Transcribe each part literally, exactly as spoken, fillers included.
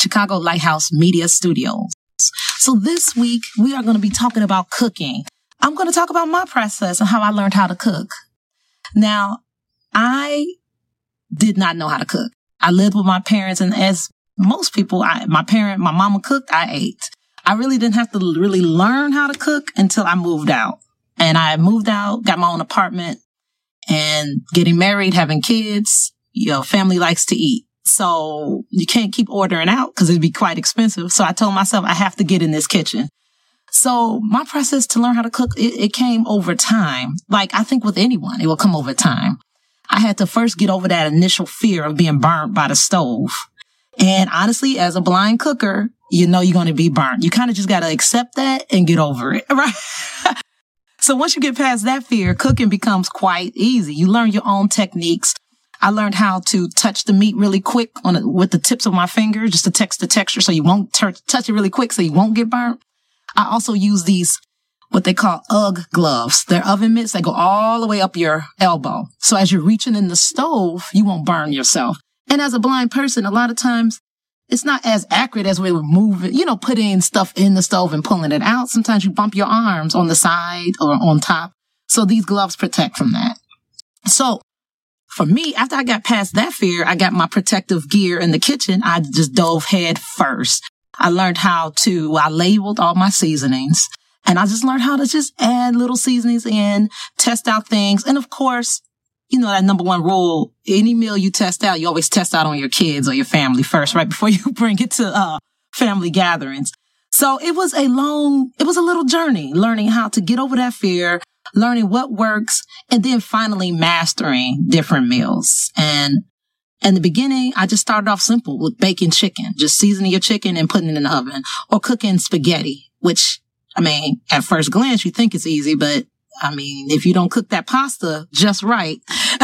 Chicago Lighthouse Media Studios. So this week, we are going to be talking about cooking. I'm going to talk about my process and how I learned how to cook. Now, I did not know how to cook. I lived with my parents, and as most people, I, my parent, my mama cooked, I ate. I really didn't have to really learn how to cook until I moved out. And I moved out, got my own apartment, and getting married, having kids, you know, family likes to eat. So you can't keep ordering out because it'd be quite expensive. So I told myself I have to get in this kitchen. So my process to learn how to cook, it, it came over time. Like I think with anyone, it will come over time. I had to first get over that initial fear of being burnt by the stove. And honestly, as a blind cooker, you know you're going to be burnt. You kind of just got to accept that and get over it, right? So once you get past that fear, cooking becomes quite easy. You learn your own techniques. I learned how to touch the meat really quick on it with the tips of my fingers, just to text the texture so you won't t- touch it really quick so you won't get burnt. I also use these, what they call UGG gloves. They're oven mitts. They go all the way up your elbow. So as you're reaching in the stove, you won't burn yourself. And as a blind person, a lot of times it's not as accurate as we would move it, you know, putting stuff in the stove and pulling it out. Sometimes you bump your arms on the side or on top. So these gloves protect from that. So for me, after I got past that fear, I got my protective gear in the kitchen. I just dove head first. I learned how to, I labeled all my seasonings, and I just learned how to just add little seasonings in, test out things. And of course, you know, that number one rule, any meal you test out, you always test out on your kids or your family first, right? Before you bring it to uh, family gatherings. So it was a long, it was a little journey, learning how to get over that fear, learning what works, and then finally mastering different meals. And in the beginning, I just started off simple with baking chicken, just seasoning your chicken and putting it in the oven, or cooking spaghetti, which, I mean, at first glance, you think it's easy, but I mean, if you don't cook that pasta just right,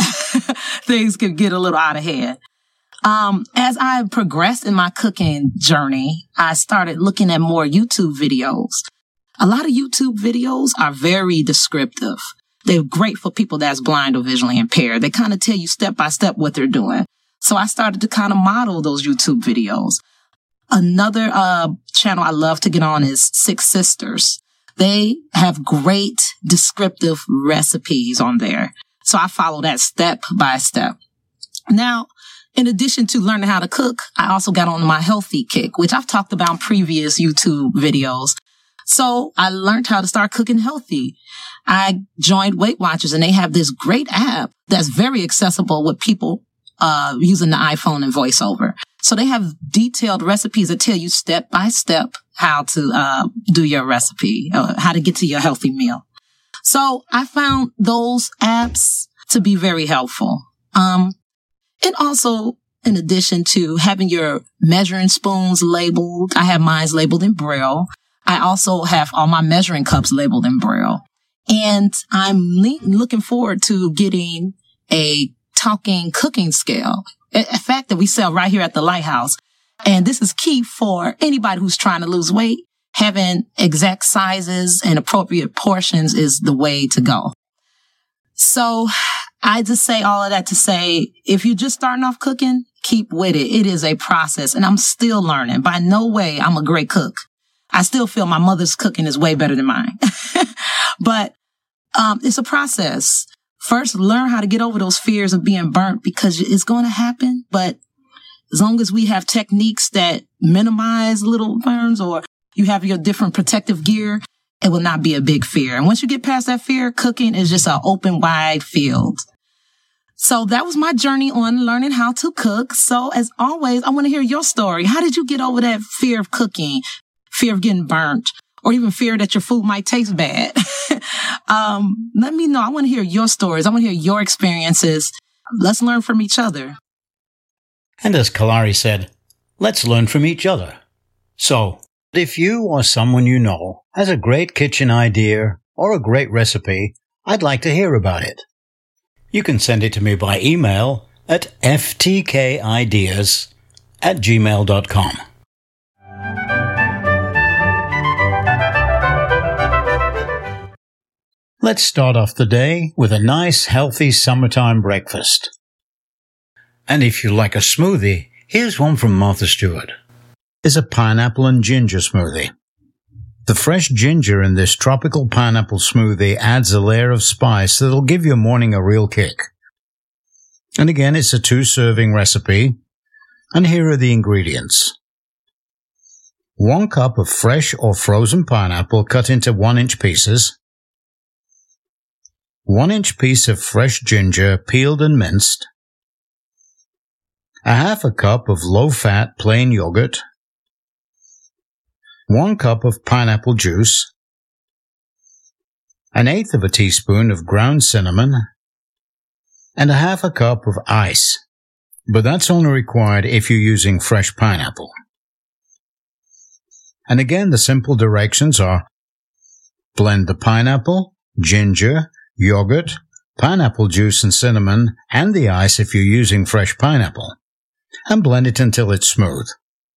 things can get a little out of hand. Um, as I progressed in my cooking journey, I started looking at more YouTube videos. A lot of YouTube videos are very descriptive. They're great for people that's blind or visually impaired. They kind of tell you step by step what they're doing. So I started to kind of model those YouTube videos. Another uh channel I love to get on is Six Sisters. They have great descriptive recipes on there. So I follow that step by step. Now, in addition to learning how to cook, I also got on my healthy kick, which I've talked about in previous YouTube videos. So I learned how to start cooking healthy. I joined Weight Watchers, and they have this great app that's very accessible with people uh using the iPhone and VoiceOver. So they have detailed recipes that tell you step by step how to uh do your recipe, uh, how to get to your healthy meal. So I found those apps to be very helpful. Um, and also, in addition to having your measuring spoons labeled, I have mine labeled in Braille. I also have all my measuring cups labeled in Braille. And I'm le- looking forward to getting a talking cooking scale, a fact that we sell right here at the Lighthouse. And this is key for anybody who's trying to lose weight. Having exact sizes and appropriate portions is the way to go. So I just say all of that to say, if you're just starting off cooking, keep with it. It is a process, and I'm still learning. By no way I'm a great cook. I still feel my mother's cooking is way better than mine. But um, it's a process. First, learn how to get over those fears of being burnt, because it's going to happen. But as long as we have techniques that minimize little burns, or you have your different protective gear, it will not be a big fear. And once you get past that fear, cooking is just an open, wide field. So that was my journey on learning how to cook. So as always, I want to hear your story. How did you get over that fear of cooking, fear of getting burnt, or even fear that your food might taste bad? um, let me know. I want to hear your stories. I want to hear your experiences. Let's learn from each other. And as Kalari said, let's learn from each other. So, if you or someone you know has a great kitchen idea or a great recipe, I'd like to hear about it. You can send it to me by email at f t k ideas at gmail dot com. Let's start off the day with a nice, healthy summertime breakfast. And if you like a smoothie, here's one from Martha Stewart. is a pineapple and ginger smoothie. The fresh ginger in this tropical pineapple smoothie adds a layer of spice that'll give your morning a real kick. And again, it's a two-serving recipe, and here are the ingredients. One cup of fresh or frozen pineapple cut into one-inch pieces, one-inch piece of fresh ginger peeled and minced, a half a cup of low-fat plain yogurt, one cup of pineapple juice, an eighth of a teaspoon of ground cinnamon, and a half a cup of ice, but that's only required if you're using fresh pineapple. And again, the simple directions are: blend the pineapple, ginger, yogurt, pineapple juice and cinnamon, and the ice if you're using fresh pineapple, and blend it until it's smooth.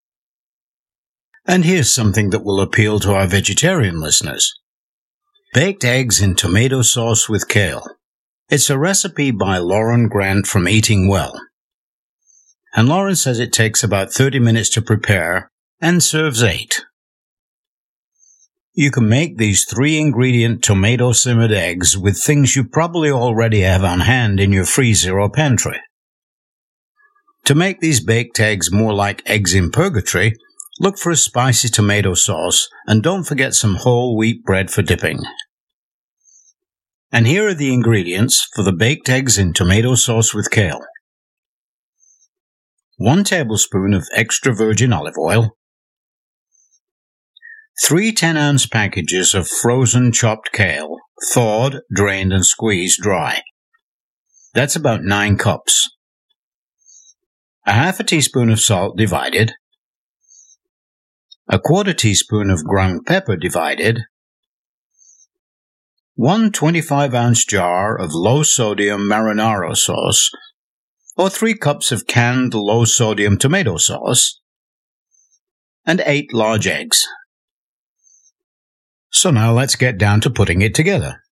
And here's something that will appeal to our vegetarian listeners. Baked eggs in tomato sauce with kale. It's a recipe by Lauren Grant from Eating Well. And Lauren says it takes about thirty minutes to prepare and serves eight. You can make these three-ingredient tomato simmered eggs with things you probably already have on hand in your freezer or pantry. To make these baked eggs more like eggs in purgatory, look for a spicy tomato sauce, and don't forget some whole wheat bread for dipping. And here are the ingredients for the baked eggs in tomato sauce with kale. One tablespoon of extra virgin olive oil, three ten-ounce packages of frozen chopped kale, thawed, drained, and squeezed dry. That's about nine cups. A half a teaspoon of salt divided, a quarter teaspoon of ground pepper divided, one twenty-five ounce jar of low-sodium marinara sauce, or three cups of canned low-sodium tomato sauce, and eight large eggs. So now let's get down to putting it together.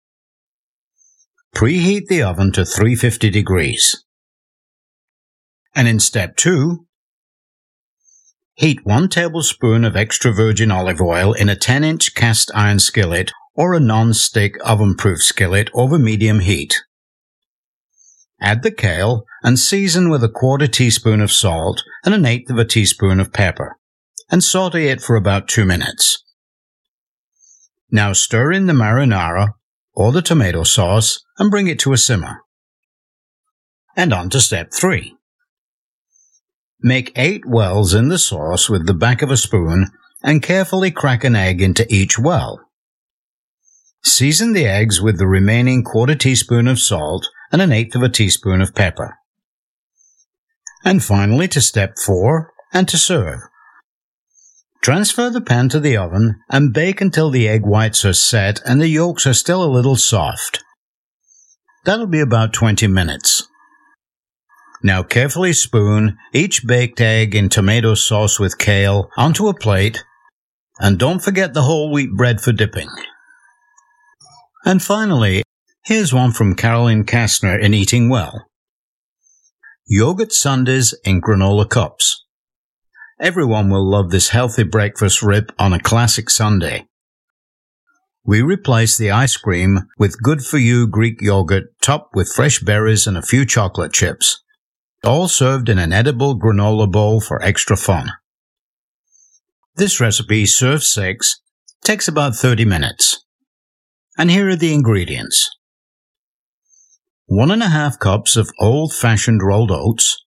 Preheat the oven to three hundred fifty degrees. And in step two, heat one tablespoon of extra virgin olive oil in a ten-inch cast iron skillet or a non-stick oven-proof skillet over medium heat. Add the kale and season with a quarter teaspoon of salt and an eighth of a teaspoon of pepper, and saute it for about two minutes. Now stir in the marinara or the tomato sauce and bring it to a simmer. And on to step three. Make eight wells in the sauce with the back of a spoon and carefully crack an egg into each well. Season the eggs with the remaining quarter teaspoon of salt and an eighth of a teaspoon of pepper. And finally to step four, and to serve. Transfer the pan to the oven and bake until the egg whites are set and the yolks are still a little soft. That'll be about twenty minutes. Now carefully spoon each baked egg in tomato sauce with kale onto a plate, and don't forget the whole wheat bread for dipping. And finally, here's one from Carolyn Kastner in Eating Well. Yogurt sundaes in granola cups. Everyone will love this healthy breakfast rip on a classic Sunday. We replace the ice cream with good-for-you Greek yogurt topped with fresh berries and a few chocolate chips, all served in an edible granola bowl for extra fun. This recipe serves six, takes about thirty minutes. And here are the ingredients. One and a half cups of old-fashioned rolled oats,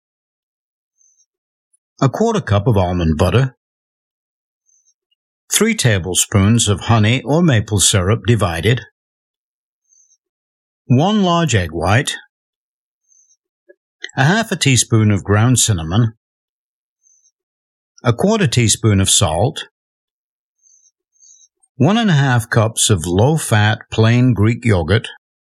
a quarter cup of almond butter, three tablespoons of honey or maple syrup divided, one large egg white, a half a teaspoon of ground cinnamon, a quarter teaspoon of salt, one and a half cups of low-fat plain Greek yogurt,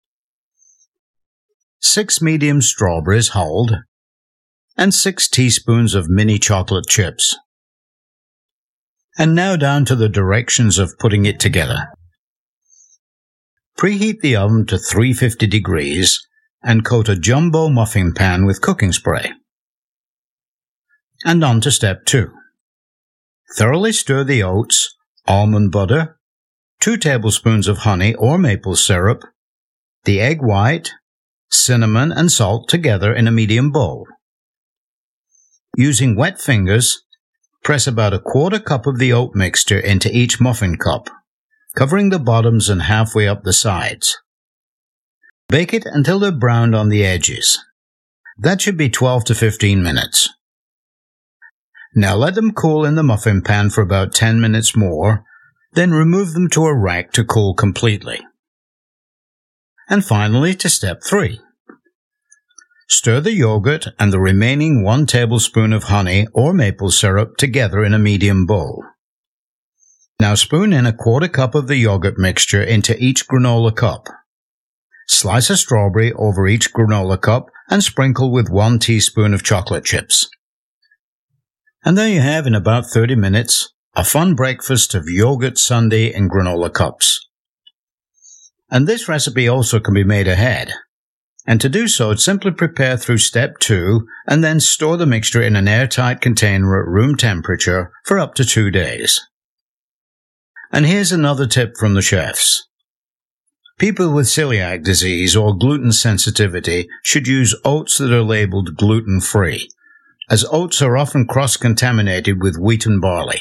six medium strawberries hulled, and six teaspoons of mini chocolate chips. And now down to the directions of putting it together. Preheat the oven to three hundred fifty degrees and coat a jumbo muffin pan with cooking spray. And on to step two. Thoroughly stir the oats, almond butter, two tablespoons of honey or maple syrup, the egg white, cinnamon, and salt together in a medium bowl. Using wet fingers, press about a quarter cup of the oat mixture into each muffin cup, covering the bottoms and halfway up the sides. Bake it until they're browned on the edges. That should be twelve to fifteen minutes. Now let them cool in the muffin pan for about ten minutes more, then remove them to a rack to cool completely. And finally to step three. Stir the yogurt and the remaining one tablespoon of honey or maple syrup together in a medium bowl. Now spoon in a quarter cup of the yogurt mixture into each granola cup. Slice a strawberry over each granola cup and sprinkle with one teaspoon of chocolate chips. And there you have, in about thirty minutes, a fun breakfast of yogurt sundae in granola cups. And this recipe also can be made ahead. And to do so, simply prepare through step two and then store the mixture in an airtight container at room temperature for up to two days. And here's another tip from the chefs. People with celiac disease or gluten sensitivity should use oats that are labeled gluten-free, as oats are often cross-contaminated with wheat and barley.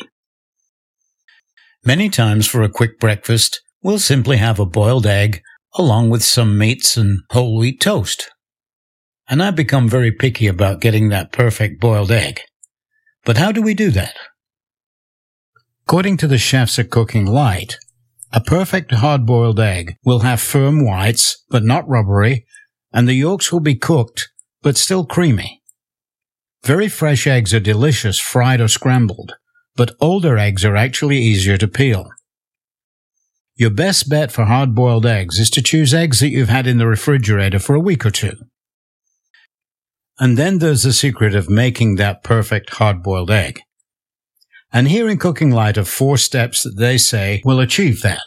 Many times for a quick breakfast, we'll simply have a boiled egg along with some meats and whole wheat toast. And I've become very picky about getting that perfect boiled egg. But how do we do that? According to the chefs at Cooking Light, a perfect hard-boiled egg will have firm whites, but not rubbery, and the yolks will be cooked, but still creamy. Very fresh eggs are delicious fried or scrambled, but older eggs are actually easier to peel. Your best bet for hard-boiled eggs is to choose eggs that you've had in the refrigerator for a week or two. And then there's the secret of making that perfect hard-boiled egg. And here in Cooking Light are four steps that they say will achieve that.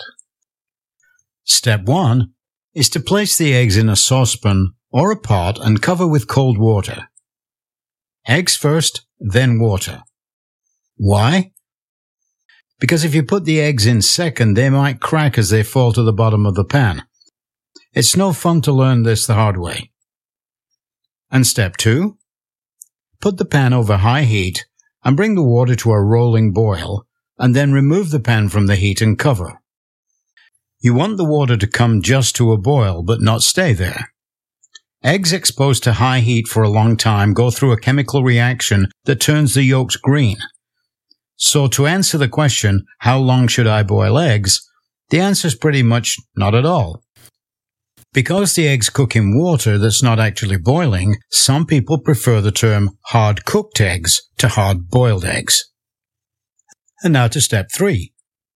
Step one is to place the eggs in a saucepan or a pot and cover with cold water. Eggs first, then water. Why? Because if you put the eggs in second, they might crack as they fall to the bottom of the pan. It's no fun to learn this the hard way. And step two, put the pan over high heat and bring the water to a rolling boil, and then remove the pan from the heat and cover. You want the water to come just to a boil, but not stay there. Eggs exposed to high heat for a long time go through a chemical reaction that turns the yolks green. So to answer the question, how long should I boil eggs? The answer is pretty much not at all. Because the eggs cook in water that's not actually boiling, some people prefer the term hard-cooked eggs to hard-boiled eggs. And now to step three.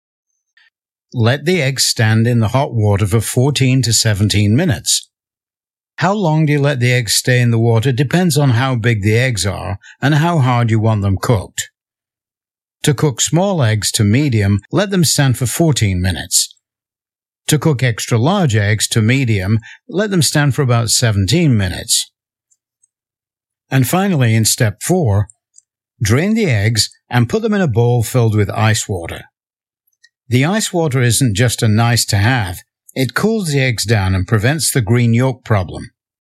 Let the eggs stand in the hot water for fourteen to seventeen minutes. How long do you let the eggs stay in the water depends on how big the eggs are and how hard you want them cooked. To cook small eggs to medium, let them stand for fourteen minutes. To cook extra large eggs to medium, let them stand for about seventeen minutes. And finally, in step four, drain the eggs and put them in a bowl filled with ice water. The ice water isn't just a nice to have, it cools the eggs down and prevents the green yolk problem.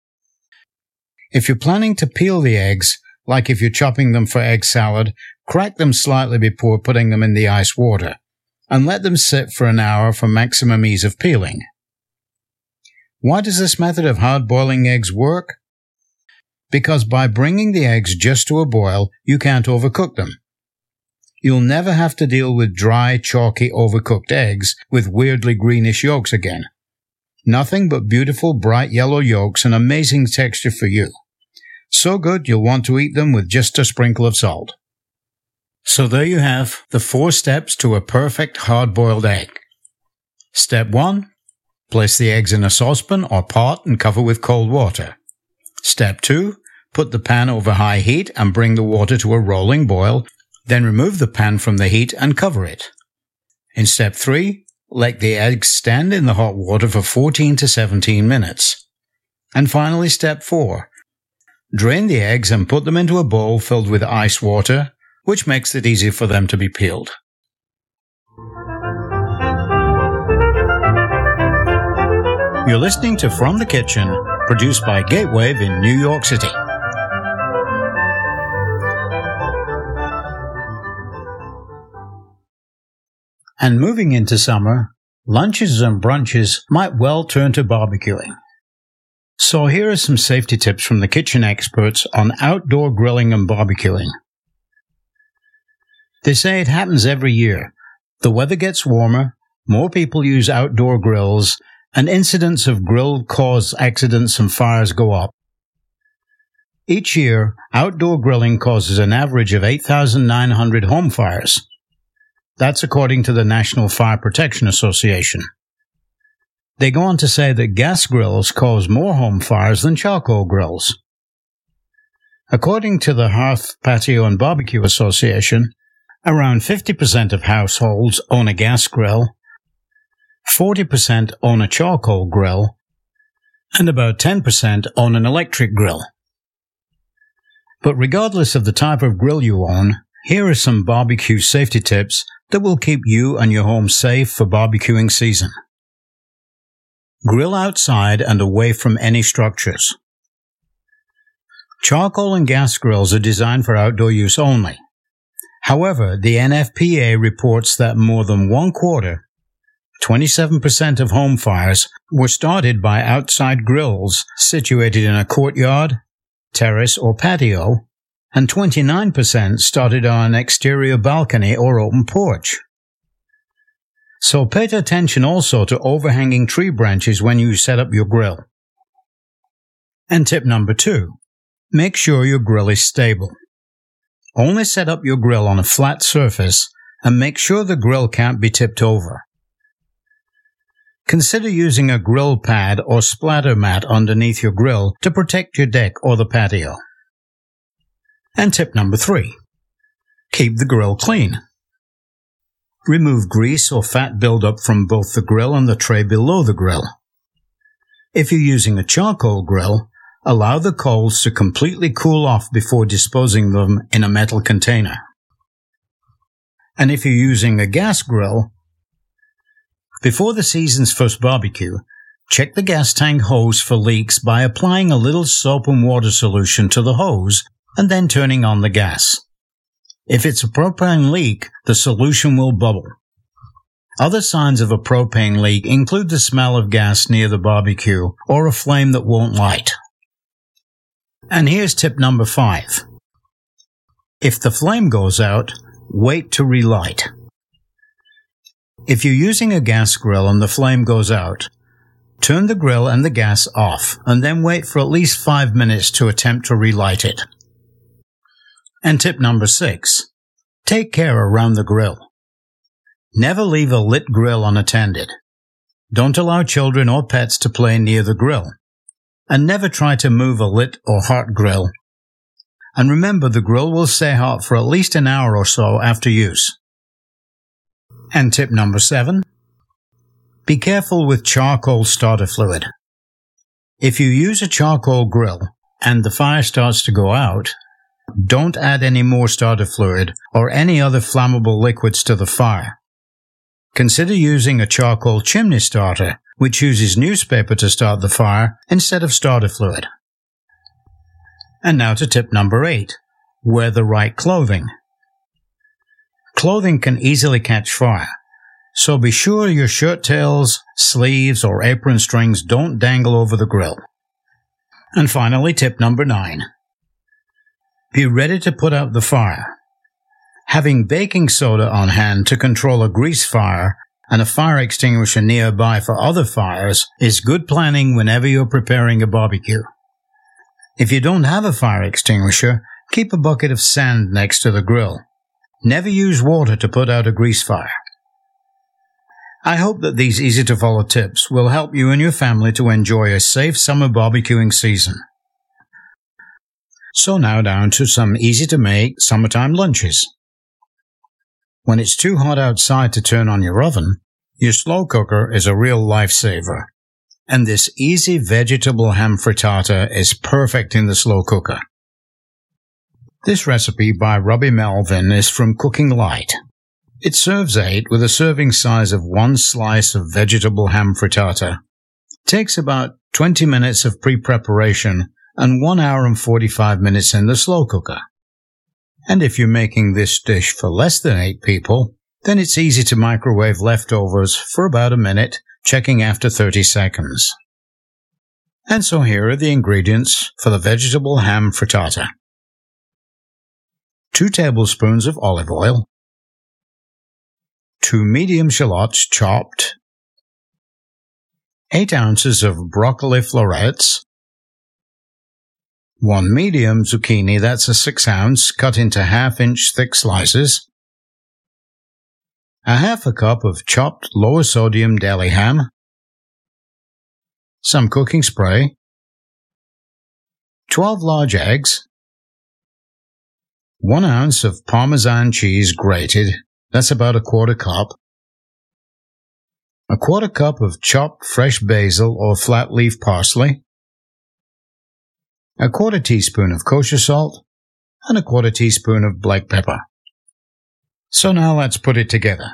If you're planning to peel the eggs, like if you're chopping them for egg salad, crack them slightly before putting them in the ice water, and let them sit for an hour for maximum ease of peeling. Why does this method of hard-boiling eggs work? Because by bringing the eggs just to a boil, you can't overcook them. You'll never have to deal with dry, chalky, overcooked eggs with weirdly greenish yolks again. Nothing but beautiful, bright yellow yolks and amazing texture for you. So good you'll want to eat them with just a sprinkle of salt. So there you have the four steps to a perfect hard-boiled egg. Step one, place the eggs in a saucepan or pot and cover with cold water. Step two, put the pan over high heat and bring the water to a rolling boil, then remove the pan from the heat and cover it. In step three, let the eggs stand in the hot water for fourteen to seventeen minutes. And finally, step four, drain the eggs and put them into a bowl filled with ice water, which makes it easy for them to be peeled. You're listening to From the Kitchen, produced by Gatewave in New York City. And moving into summer, lunches and brunches might well turn to barbecuing. So here are some safety tips from the kitchen experts on outdoor grilling and barbecuing. They say it happens every year. The weather gets warmer, more people use outdoor grills, and incidents of grill-caused accidents and fires go up. Each year, outdoor grilling causes an average of eight thousand nine hundred home fires. That's according to the National Fire Protection Association. They go on to say that gas grills cause more home fires than charcoal grills. According to the Hearth, Patio and Barbecue Association, around fifty percent of households own a gas grill, forty percent own a charcoal grill, and about ten percent own an electric grill. But regardless of the type of grill you own, here are some barbecue safety tips that will keep you and your home safe for barbecuing season. Grill outside and away from any structures. Charcoal and gas grills are designed for outdoor use only. However, the N F P A reports that more than one quarter, twenty-seven percent of home fires, were started by outside grills situated in a courtyard, terrace, or patio, and twenty-nine percent started on an exterior balcony or open porch. So pay attention also to overhanging tree branches when you set up your grill. And tip number two, make sure your grill is stable. Only set up your grill on a flat surface and make sure the grill can't be tipped over. Consider using a grill pad or splatter mat underneath your grill to protect your deck or the patio. And tip number three, keep the grill clean. Remove grease or fat buildup from both the grill and the tray below the grill. If you're using a charcoal grill, allow the coals to completely cool off before disposing them in a metal container. And if you're using a gas grill, before the season's first barbecue, check the gas tank hose for leaks by applying a little soap and water solution to the hose and then turning on the gas. If it's a propane leak, the solution will bubble. Other signs of a propane leak include the smell of gas near the barbecue or a flame that won't light. And here's tip number five. If the flame goes out, wait to relight. If you're using a gas grill and the flame goes out, turn the grill and the gas off and then wait for at least five minutes to attempt to relight it. And tip number six, take care around the grill. Never leave a lit grill unattended. Don't allow children or pets to play near the grill. And never try to move a lit or hot grill. And remember, the grill will stay hot for at least an hour or so after use. And tip number seven, be careful with charcoal starter fluid. If you use a charcoal grill and the fire starts to go out, don't add any more starter fluid or any other flammable liquids to the fire. Consider using a charcoal chimney starter, which uses newspaper to start the fire instead of starter fluid. And now to tip number eight, wear the right clothing. Clothing can easily catch fire, so be sure your shirt tails, sleeves, or apron strings don't dangle over the grill. And finally, tip number nine. Be ready to put out the fire. Having baking soda on hand to control a grease fire and a fire extinguisher nearby for other fires is good planning whenever you're preparing a barbecue. If you don't have a fire extinguisher, keep a bucket of sand next to the grill. Never use water to put out a grease fire. I hope that these easy-to-follow tips will help you and your family to enjoy a safe summer barbecuing season. So now down to some easy-to-make summertime lunches. When it's too hot outside to turn on your oven, your slow cooker is a real lifesaver. And this easy vegetable ham frittata is perfect in the slow cooker. This recipe by Robbie Melvin is from Cooking Light. It serves eight with a serving size of one slice of vegetable ham frittata. It takes about twenty minutes of pre-preparation and one hour and forty-five minutes in the slow cooker. And if you're making this dish for less than eight people, then it's easy to microwave leftovers for about a minute, checking after thirty seconds. And so here are the ingredients for the vegetable ham frittata. Two tablespoons of olive oil, two medium shallots chopped, eight ounces of broccoli florets, one medium zucchini, that's a six ounce, cut into half-inch thick slices, a half a cup of chopped lower-sodium deli ham, some cooking spray, twelve large eggs, one ounce of Parmesan cheese grated, that's about a quarter cup, a quarter cup of chopped fresh basil or flat leaf parsley, a quarter teaspoon of kosher salt, and a quarter teaspoon of black pepper. So now let's put it together.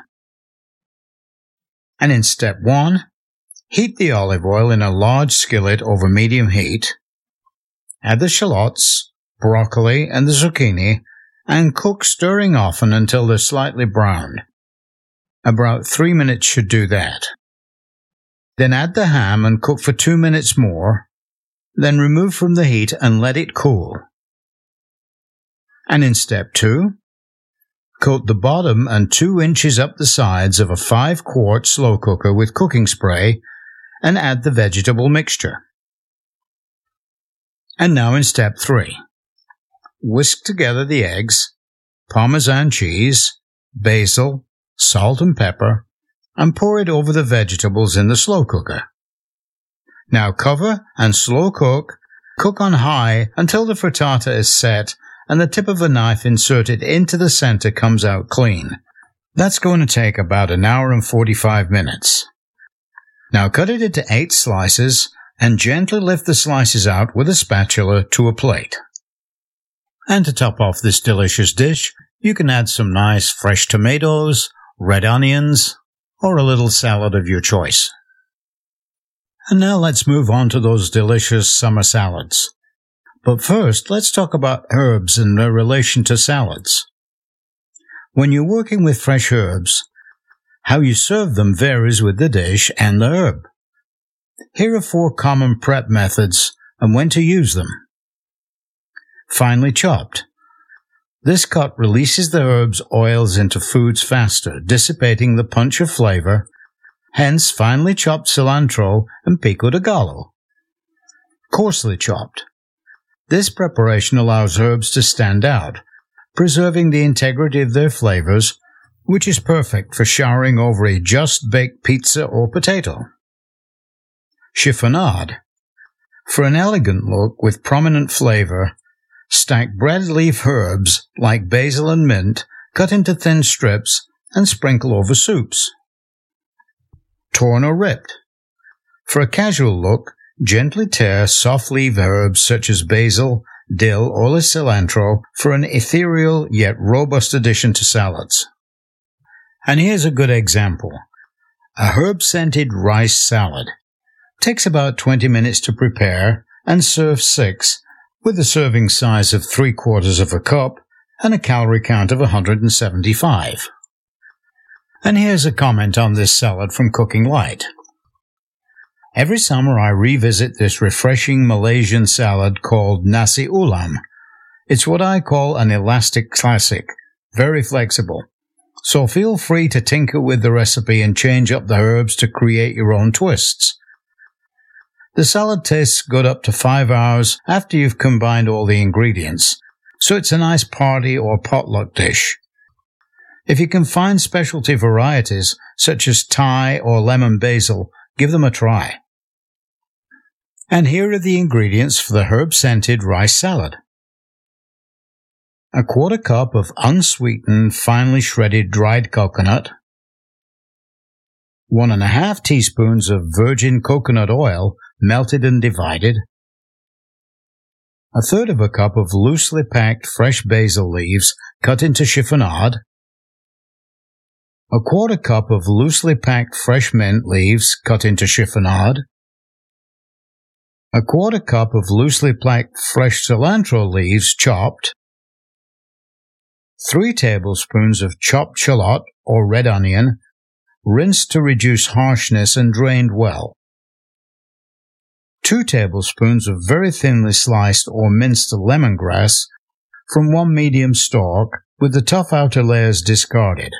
And in step one, heat the olive oil in a large skillet over medium heat, add the shallots, broccoli, and the zucchini, and cook stirring often until they're slightly browned. About three minutes should do that. Then add the ham and cook for two minutes more, then remove from the heat and let it cool. And in step two, coat the bottom and two inches up the sides of a five quart slow cooker with cooking spray and add the vegetable mixture. And now in step three, whisk together the eggs, Parmesan cheese, basil, salt and pepper, and pour it over the vegetables in the slow cooker. Now cover and slow cook, cook on high until the frittata is set and the tip of a knife inserted into the center comes out clean. That's going to take about an hour and forty-five minutes. Now cut it into eight slices and gently lift the slices out with a spatula to a plate. And to top off this delicious dish, you can add some nice fresh tomatoes, red onions, or a little salad of your choice. And now let's move on to those delicious summer salads. But first, let's talk about herbs and their relation to salads. When you're working with fresh herbs, how you serve them varies with the dish and the herb. Here are four common prep methods and when to use them. Finely chopped. This cut releases the herb's oils into foods faster, dissipating the punch of flavor, hence finely chopped cilantro and pico de gallo. Coarsely chopped. This preparation allows herbs to stand out, preserving the integrity of their flavors, which is perfect for showering over a just-baked pizza or potato. Chiffonade. For an elegant look with prominent flavor, stack bread leaf herbs like basil and mint, cut into thin strips, and sprinkle over soups. Torn or ripped. For a casual look, gently tear soft leaf herbs such as basil, dill, or the cilantro for an ethereal yet robust addition to salads. And here's a good example. A herb-scented rice salad. Takes about twenty minutes to prepare and serve six with a serving size of three quarters of a cup and a calorie count of one hundred seventy-five. And here's a comment on this salad from Cooking Light. Every summer I revisit this refreshing Malaysian salad called nasi ulam. It's what I call an elastic classic, very flexible. So feel free to tinker with the recipe and change up the herbs to create your own twists. The salad tastes good up to five hours after you've combined all the ingredients, so it's a nice party or potluck dish. If you can find specialty varieties, such as Thai or lemon basil, give them a try. And here are the ingredients for the herb-scented rice salad. A quarter cup of unsweetened, finely shredded dried coconut, one and a half teaspoons of virgin coconut oil, melted and divided, a third of a cup of loosely packed fresh basil leaves cut into chiffonade, a quarter cup of loosely packed fresh mint leaves cut into chiffonade, a quarter cup of loosely packed fresh cilantro leaves chopped, three tablespoons of chopped shallot or red onion, rinsed to reduce harshness and drained well, two tablespoons of very thinly sliced or minced lemongrass from one medium stalk with the tough outer layers discarded,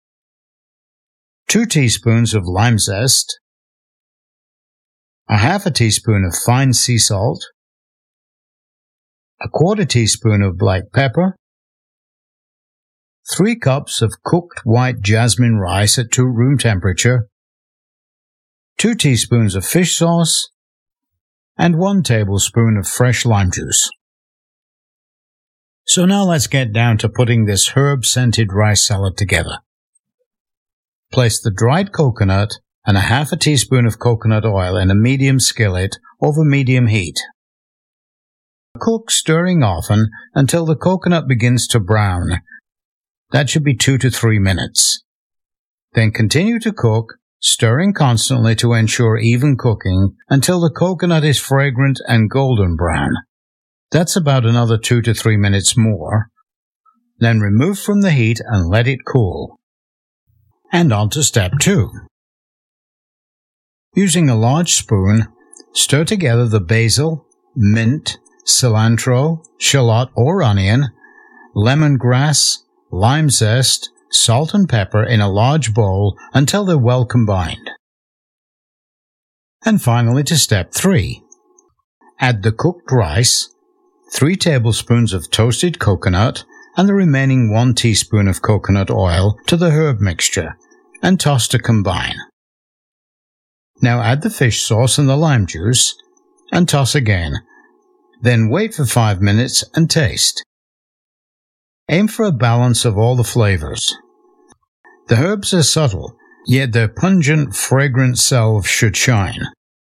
two teaspoons of lime zest, a half a teaspoon of fine sea salt, a quarter teaspoon of black pepper, three cups of cooked white jasmine rice at to room temperature, two teaspoons of fish sauce, and one tablespoon of fresh lime juice. So now let's get down to putting this herb-scented rice salad together. Place the dried coconut and a half a teaspoon of coconut oil in a medium skillet over medium heat. Cook, stirring often, until the coconut begins to brown. That should be two to three minutes. Then continue to cook, stirring constantly to ensure even cooking until the coconut is fragrant and golden brown. That's about another two to three minutes more. Then remove from the heat and let it cool. And on to step two. Using a large spoon, stir together the basil, mint, cilantro, shallot or onion, lemongrass, lime zest, salt and pepper in a large bowl until they're well combined. And finally to step three. Add the cooked rice, three tablespoons of toasted coconut, and the remaining one teaspoon of coconut oil to the herb mixture, and toss to combine. Now add the fish sauce and the lime juice, and toss again. Then wait for five minutes and taste. Aim for a balance of all the flavors. The herbs are subtle, yet their pungent, fragrant selves should shine.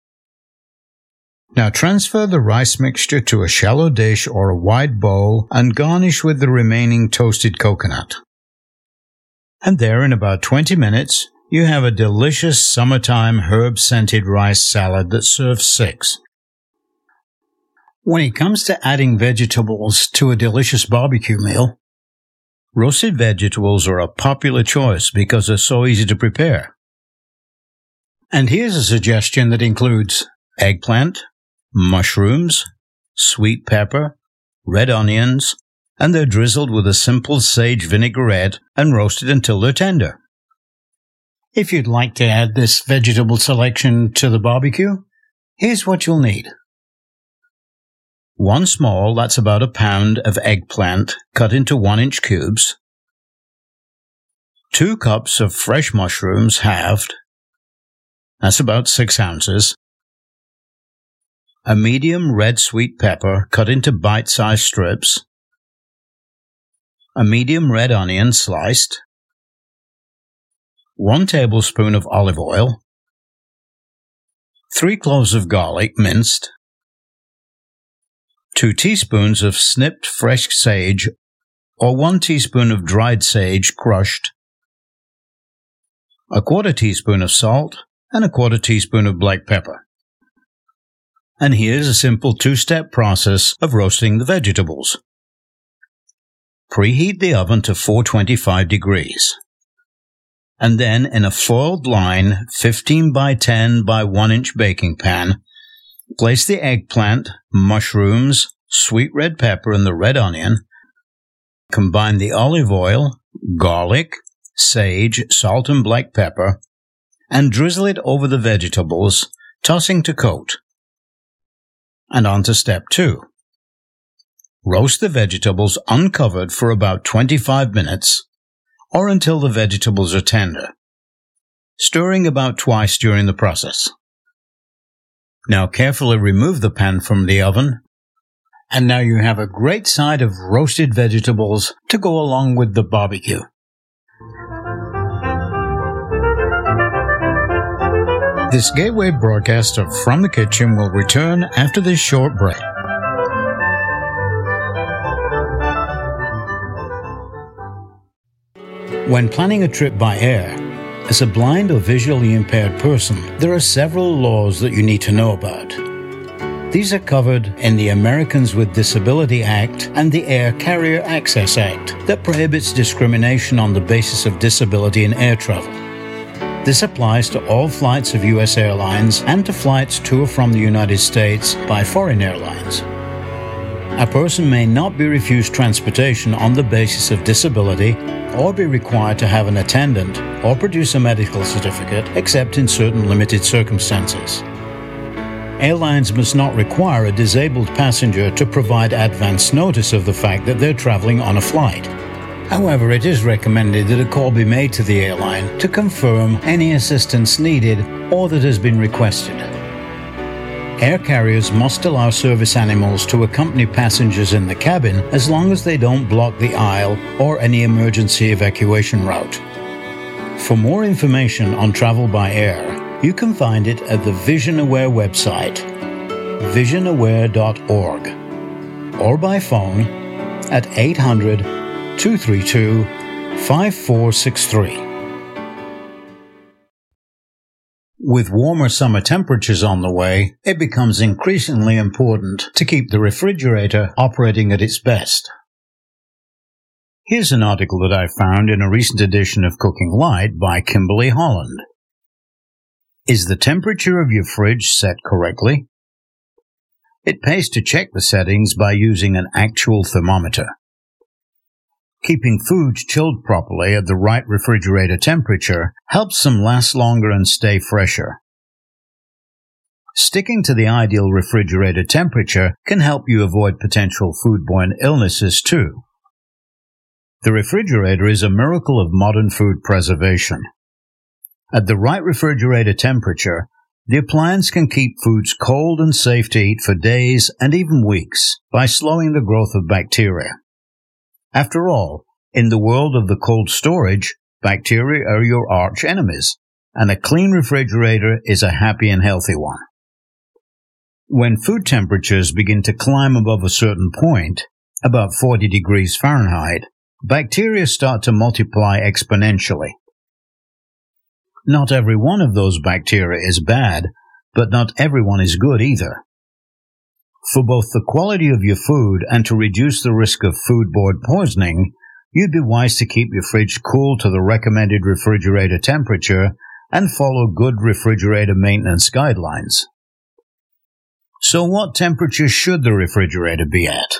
Now transfer the rice mixture to a shallow dish or a wide bowl and garnish with the remaining toasted coconut. And there, in about twenty minutes, you have a delicious summertime herb-scented rice salad that serves six. When it comes to adding vegetables to a delicious barbecue meal, roasted vegetables are a popular choice because they're so easy to prepare. And here's a suggestion that includes eggplant, mushrooms, sweet pepper, red onions, and they're drizzled with a simple sage vinaigrette and roasted until they're tender. If you'd like to add this vegetable selection to the barbecue, here's what you'll need. One small, that's about a pound, of eggplant cut into one-inch cubes. Two cups of fresh mushrooms halved. That's about six ounces. A medium red sweet pepper cut into bite-sized strips. A medium red onion sliced. One tablespoon of olive oil. Three cloves of garlic minced. Two teaspoons of snipped fresh sage or one teaspoon of dried sage crushed. A quarter teaspoon of salt and a quarter teaspoon of black pepper. And here's a simple two-step process of roasting the vegetables. Preheat the oven to four twenty-five degrees. And then in a foiled line fifteen by ten by one inch baking pan, place the eggplant, mushrooms, sweet red pepper, and the red onion. Combine the olive oil, garlic, sage, salt, and black pepper, and drizzle it over the vegetables, tossing to coat. And on to step two. Roast the vegetables uncovered for about twenty-five minutes, or until the vegetables are tender, stirring about twice during the process. Now carefully remove the pan from the oven, and now you have a great side of roasted vegetables to go along with the barbecue. This Gateway broadcast of From the Kitchen will return after this short break. When planning a trip by air, as a blind or visually impaired person, there are several laws that you need to know about. These are covered in the Americans with Disability Act and the Air Carrier Access Act that prohibits discrimination on the basis of disability in air travel. This applies to all flights of U S airlines and to flights to or from the United States by foreign airlines. A person may not be refused transportation on the basis of disability or be required to have an attendant or produce a medical certificate except in certain limited circumstances. Airlines must not require a disabled passenger to provide advance notice of the fact that they're traveling on a flight. However, it is recommended that a call be made to the airline to confirm any assistance needed or that has been requested. Air carriers must allow service animals to accompany passengers in the cabin as long as they don't block the aisle or any emergency evacuation route. For more information on travel by air, you can find it at the Vision Aware website, vision aware dot org, or by phone at eight hundred, two three two, five four six three. With warmer summer temperatures on the way, it becomes increasingly important to keep the refrigerator operating at its best. Here's an article that I found in a recent edition of Cooking Light by Kimberly Holland. Is the temperature of your fridge set correctly? It pays to check the settings by using an actual thermometer. Keeping food chilled properly at the right refrigerator temperature helps them last longer and stay fresher. Sticking to the ideal refrigerator temperature can help you avoid potential foodborne illnesses too. The refrigerator is a miracle of modern food preservation. At the right refrigerator temperature, the appliance can keep foods cold and safe to eat for days and even weeks by slowing the growth of bacteria. After all, in the world of the cold storage, bacteria are your arch enemies, and a clean refrigerator is a happy and healthy one. When food temperatures begin to climb above a certain point, about forty degrees Fahrenheit, bacteria start to multiply exponentially. Not every one of those bacteria is bad, but not everyone is good either. For both the quality of your food and to reduce the risk of foodborne poisoning, you'd be wise to keep your fridge cool to the recommended refrigerator temperature and follow good refrigerator maintenance guidelines. So what temperature should the refrigerator be at?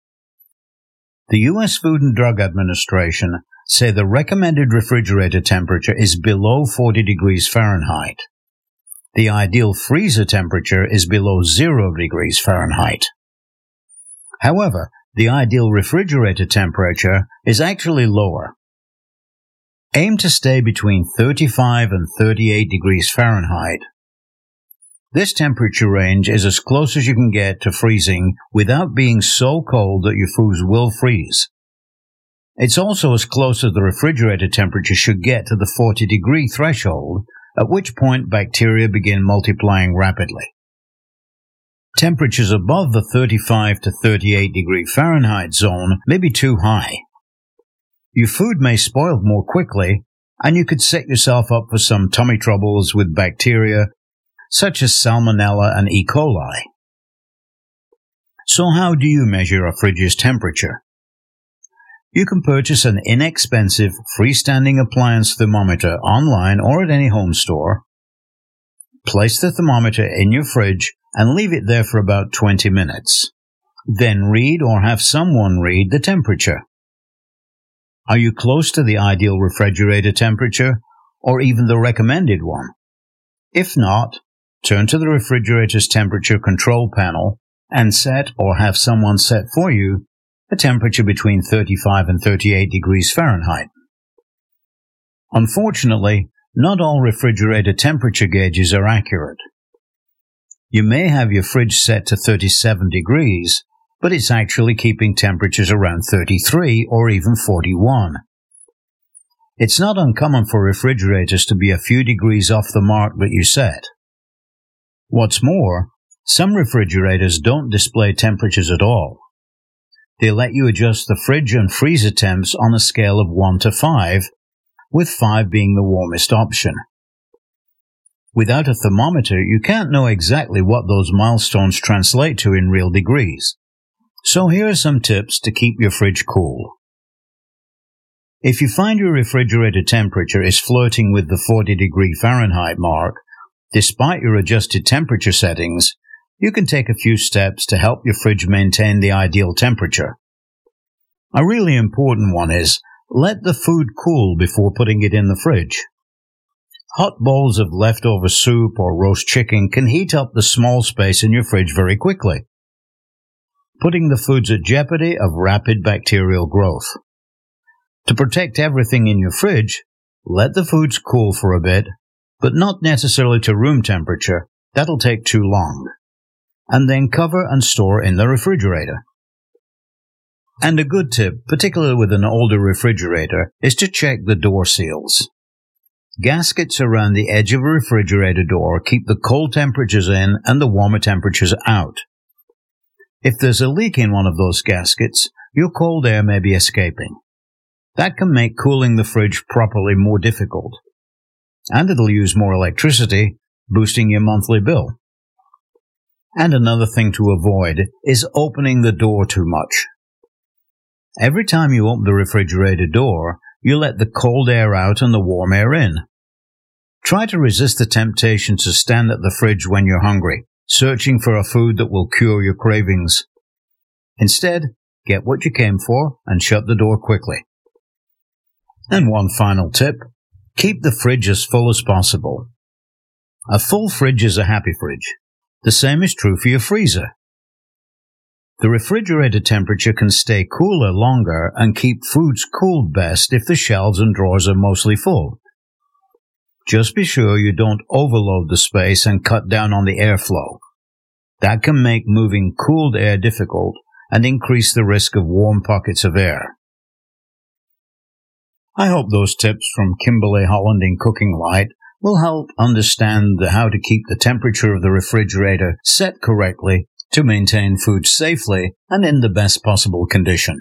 The U S Food and Drug Administration say the recommended refrigerator temperature is below forty degrees Fahrenheit. The ideal freezer temperature is below zero degrees Fahrenheit. However, the ideal refrigerator temperature is actually lower. Aim to stay between thirty-five and thirty-eight degrees Fahrenheit. This temperature range is as close as you can get to freezing without being so cold that your foods will freeze. It's also as close as the refrigerator temperature should get to the forty degree threshold, at which point bacteria begin multiplying rapidly. Temperatures above the thirty-five to thirty-eight degree Fahrenheit zone may be too high. Your food may spoil more quickly, and you could set yourself up for some tummy troubles with bacteria such as Salmonella and E. coli. So how do you measure a fridge's temperature? You can purchase an inexpensive freestanding appliance thermometer online or at any home store. Place the thermometer in your fridge and leave it there for about twenty minutes. Then read or have someone read the temperature. Are you close to the ideal refrigerator temperature or even the recommended one? If not, turn to the refrigerator's temperature control panel and set or have someone set for you a temperature between thirty-five and thirty-eight degrees Fahrenheit. Unfortunately, not all refrigerator temperature gauges are accurate. You may have your fridge set to thirty-seven degrees, but it's actually keeping temperatures around thirty-three or even forty-one. It's not uncommon for refrigerators to be a few degrees off the mark that you set. What's more, some refrigerators don't display temperatures at all. They let you adjust the fridge and freezer temps on a scale of one to five, with five being the warmest option. Without a thermometer, you can't know exactly what those milestones translate to in real degrees. So here are some tips to keep your fridge cool. If you find your refrigerator temperature is flirting with the forty degree Fahrenheit mark, despite your adjusted temperature settings, you can take a few steps to help your fridge maintain the ideal temperature. A really important one is, let the food cool before putting it in the fridge. Hot bowls of leftover soup or roast chicken can heat up the small space in your fridge very quickly, putting the foods at jeopardy of rapid bacterial growth. To protect everything in your fridge, let the foods cool for a bit, but not necessarily to room temperature. That'll take too long. And then cover and store in the refrigerator. And a good tip, particularly with an older refrigerator, is to check the door seals. Gaskets around the edge of a refrigerator door keep the cold temperatures in and the warmer temperatures out. If there's a leak in one of those gaskets, your cold air may be escaping. That can make cooling the fridge properly more difficult. And it'll use more electricity, boosting your monthly bill. And another thing to avoid is opening the door too much. Every time you open the refrigerator door, you let the cold air out and the warm air in. Try to resist the temptation to stand at the fridge when you're hungry, searching for a food that will cure your cravings. Instead, get what you came for and shut the door quickly. And one final tip, keep the fridge as full as possible. A full fridge is a happy fridge. The same is true for your freezer. The refrigerator temperature can stay cooler longer and keep foods cooled best if the shelves and drawers are mostly full. Just be sure you don't overload the space and cut down on the airflow. That can make moving cooled air difficult and increase the risk of warm pockets of air. I hope those tips from Kimberly Holland in Cooking Light will help understand how to keep the temperature of the refrigerator set correctly to maintain food safely and in the best possible condition.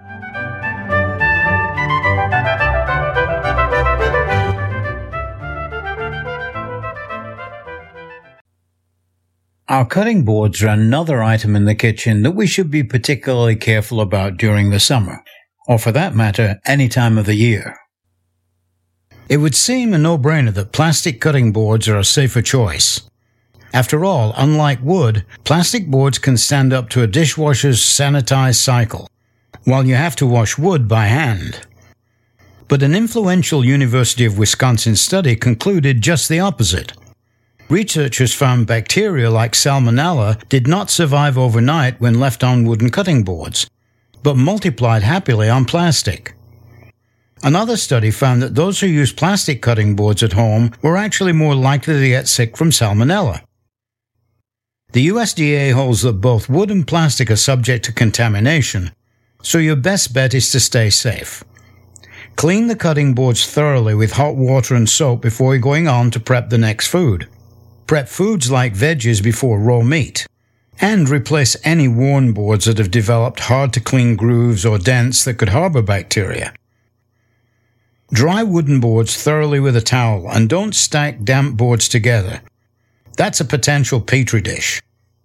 Our cutting boards are another item in the kitchen that we should be particularly careful about during the summer, or for that matter, any time of the year. It would seem a no-brainer that plastic cutting boards are a safer choice. After all, unlike wood, plastic boards can stand up to a dishwasher's sanitized cycle, while you have to wash wood by hand. But an influential University of Wisconsin study concluded just the opposite. Researchers found bacteria like Salmonella did not survive overnight when left on wooden cutting boards, but multiplied happily on plastic. Another study found that those who used plastic cutting boards at home were actually more likely to get sick from Salmonella. The U S D A holds that both wood and plastic are subject to contamination, so your best bet is to stay safe. Clean the cutting boards thoroughly with hot water and soap before going on to prep the next food. Prep foods like veggies before raw meat, and replace any worn boards that have developed hard-to-clean grooves or dents that could harbor bacteria. Dry wooden boards thoroughly with a towel and don't stack damp boards together. That's a potential petri dish.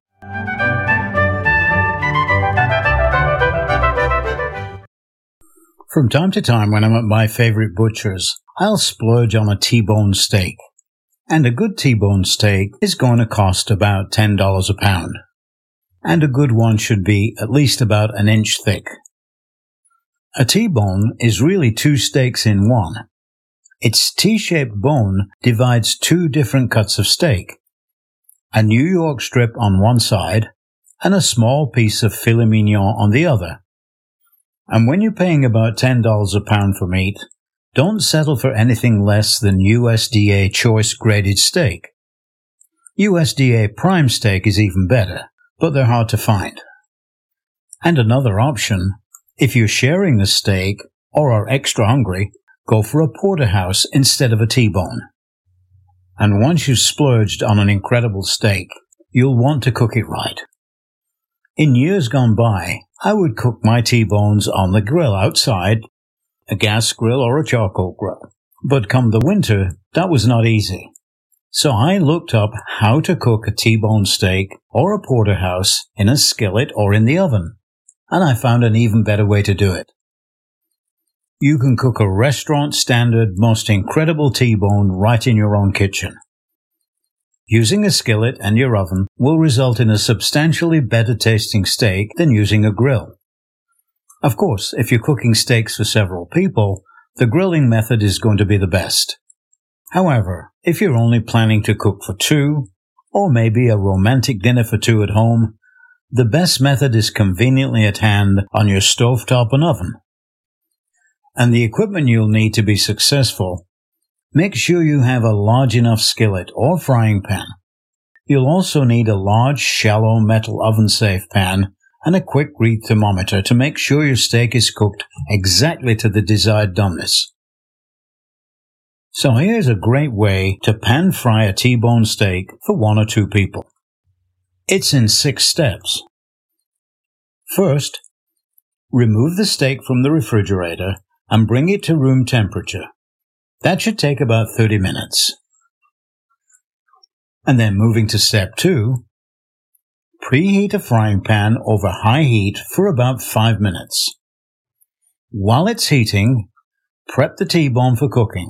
From time to time when I'm at my favorite butcher's, I'll splurge on a T-bone steak. And a good T-bone steak is going to cost about ten dollars a pound. And a good one should be at least about an inch thick. A T-bone is really two steaks in one. Its T-shaped bone divides two different cuts of steak. A New York strip on one side, and a small piece of filet mignon on the other. And when you're paying about ten dollars a pound for meat, don't settle for anything less than U S D A choice graded steak. U S D A prime steak is even better, but they're hard to find. And another option, if you're sharing the steak or are extra hungry, go for a porterhouse instead of a T-bone. And once you've splurged on an incredible steak, you'll want to cook it right. In years gone by, I would cook my T-bones on the grill outside, a gas grill or a charcoal grill. But come the winter, that was not easy. So I looked up how to cook a T-bone steak or a porterhouse in a skillet or in the oven, and I found an even better way to do it. You can cook a restaurant-standard, most incredible T-bone right in your own kitchen. Using a skillet and your oven will result in a substantially better tasting steak than using a grill. Of course, if you're cooking steaks for several people, the grilling method is going to be the best. However, if you're only planning to cook for two, or maybe a romantic dinner for two at home, the best method is conveniently at hand on your stovetop and oven. And the equipment you'll need to be successful: make sure you have a large enough skillet or frying pan. You'll also need a large, shallow metal oven-safe pan and a quick read thermometer to make sure your steak is cooked exactly to the desired doneness. So here's a great way to pan fry a T-bone steak for one or two people. It's in six steps. First, remove the steak from the refrigerator and bring it to room temperature. That should take about thirty minutes. And then moving to step two, preheat a frying pan over high heat for about five minutes. While it's heating, prep the T-bone for cooking.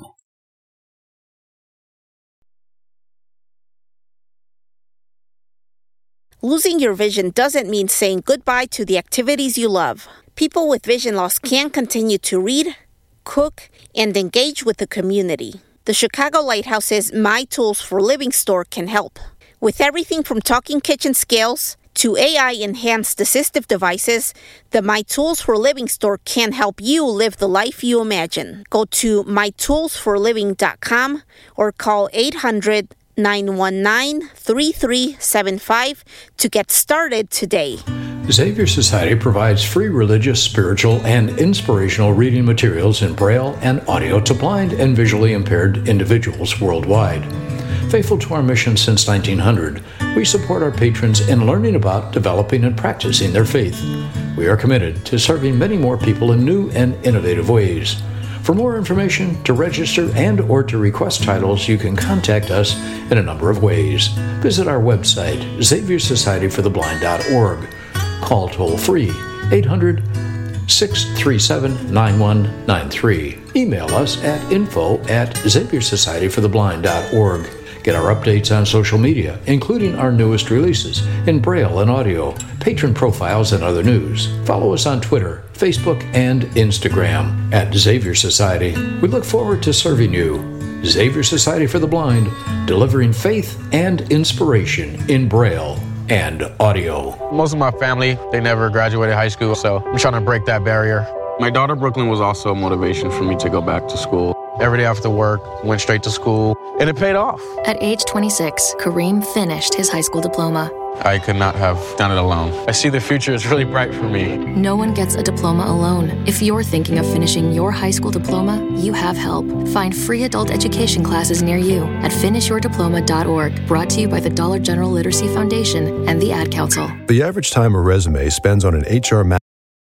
Losing your vision doesn't mean saying goodbye to the activities you love. People with vision loss can continue to read, cook, and engage with the community. The Chicago Lighthouse's My Tools for Living store can help. With everything from talking kitchen scales to A I-enhanced assistive devices, the My Tools for Living store can help you live the life you imagine. Go to my tools for living dot com or call eight hundred, nine one nine, three three seven five to get started today. Xavier Society provides free religious, spiritual, and inspirational reading materials in Braille and audio to blind and visually impaired individuals worldwide. Faithful to our mission since nineteen hundred, we support our patrons in learning about, developing, and practicing their faith. We are committed to serving many more people in new and innovative ways. For more information, to register, and or to request titles, you can contact us in a number of ways. Visit our website, xavier society for the blind dot org. Call toll-free eight hundred, six three seven, nine one nine three. Email us at info at xavier society for the blind dot org. Get our updates on social media, including our newest releases in Braille and audio, patron profiles, and other news. Follow us on Twitter, Facebook, and Instagram at Xavier Society. We look forward to serving you. Xavier Society for the Blind, delivering faith and inspiration in Braille and audio. Most of my family, they never graduated high school, so I'm trying to break that barrier. My daughter Brooklyn was also a motivation for me to go back to school. Every day after work, went straight to school, and it paid off. At age twenty-six, Kareem finished his high school diploma. I could not have done it alone. I see the future is really bright for me. No one gets a diploma alone. If you're thinking of finishing your high school diploma, you have help. Find free adult education classes near you at finish your diploma dot org. Brought to you by the Dollar General Literacy Foundation and the Ad Council. The average time a resume spends on an H R ma-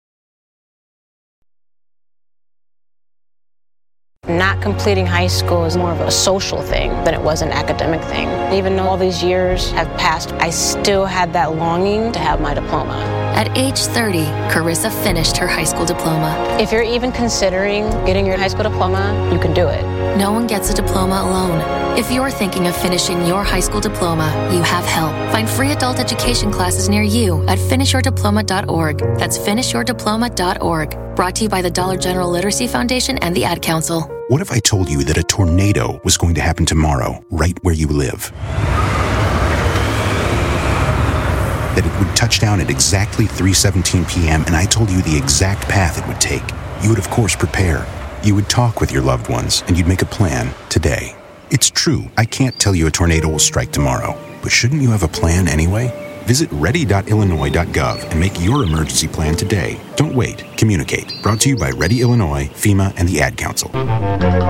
Not completing high school is more of a social thing than it was an academic thing. Even though all these years have passed, I still had that longing to have my diploma. At age thirty, Carissa finished her high school diploma. If you're even considering getting your high school diploma, you can do it. No one gets a diploma alone. If you're thinking of finishing your high school diploma, you have help. Find free adult education classes near you at finish your diploma dot org. That's finish your diploma dot org. Brought to you by the Dollar General Literacy Foundation and the Ad Council. What if I told you that a tornado was going to happen tomorrow, right where you live? That it would touch down at exactly three seventeen p.m. and I told you the exact path it would take. You would, of course, prepare. You would talk with your loved ones, and you'd make a plan today. It's true, I can't tell you a tornado will strike tomorrow, but shouldn't you have a plan anyway? Visit ready dot illinois dot gov and make your emergency plan today. Don't wait. Communicate. Brought to you by Ready Illinois, FEMA, and the Ad Council.